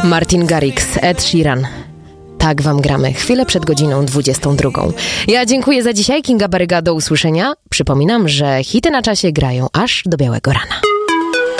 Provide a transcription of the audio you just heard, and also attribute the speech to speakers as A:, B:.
A: Martin Garrix, Ed Sheeran. Tak wam gramy, chwilę przed godziną 22. Ja dziękuję za dzisiaj, Kinga Baryga, do usłyszenia. Przypominam, że hity na czasie grają aż do białego rana.